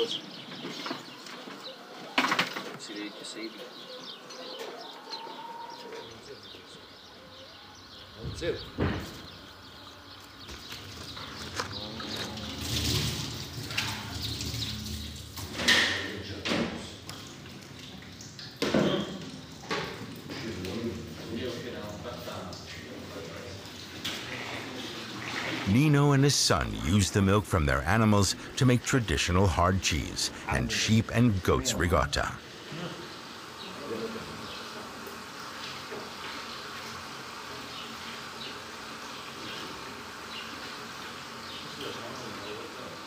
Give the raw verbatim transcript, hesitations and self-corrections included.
Nino and his son use the milk from their animals to make traditional hard cheese and sheep and goats regatta.